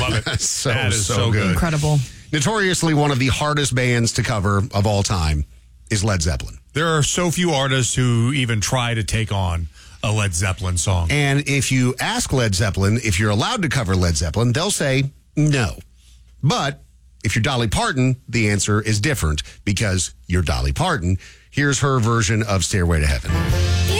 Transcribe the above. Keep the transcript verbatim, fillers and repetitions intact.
Love it. so, that is so, so good. good. Incredible. Notoriously one of the hardest bands to cover of all time is Led Zeppelin. There are so few artists who even try to take on a Led Zeppelin song. And if you ask Led Zeppelin if you're allowed to cover Led Zeppelin, they'll say no. But if you're Dolly Parton, the answer is different because you're Dolly Parton. Here's her version of Stairway to Heaven.